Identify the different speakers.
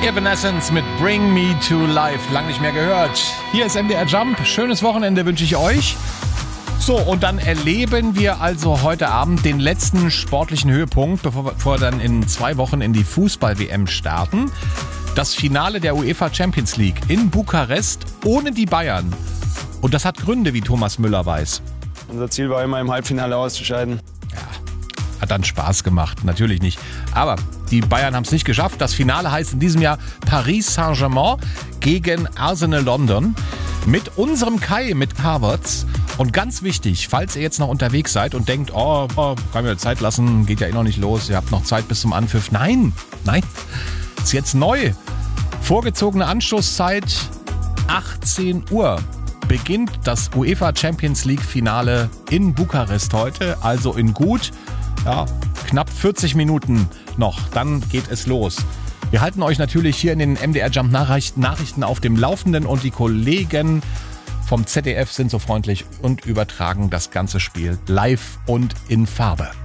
Speaker 1: Evanescence mit Bring Me to Life. Lang nicht mehr gehört. Hier ist MDR Jump. Schönes Wochenende wünsche ich euch. So, und dann erleben wir also heute Abend den letzten sportlichen Höhepunkt, bevor wir dann in 2 Wochen in die Fußball-WM starten. Das Finale der UEFA Champions League in Bukarest ohne die Bayern. Und das hat Gründe, wie Thomas Müller weiß.
Speaker 2: Unser Ziel war immer, im Halbfinale auszuscheiden.
Speaker 1: Hat dann Spaß gemacht, natürlich nicht. Aber die Bayern haben es nicht geschafft. Das Finale heißt in diesem Jahr Paris Saint-Germain gegen Arsenal London. Mit unserem Kai, mit Havertz. Und ganz wichtig, falls ihr jetzt noch unterwegs seid und denkt, kann mir Zeit lassen, geht ja eh noch nicht los, ihr habt noch Zeit bis zum Anpfiff. Nein, ist jetzt neu. Vorgezogene Anstoßzeit 18 Uhr. Beginnt das UEFA Champions League Finale in Bukarest heute, also in gut knapp 40 Minuten noch. Dann geht es los. Wir halten euch natürlich hier in den MDR Jump Nachrichten auf dem Laufenden und die Kollegen vom ZDF sind so freundlich und übertragen das ganze Spiel live und in Farbe.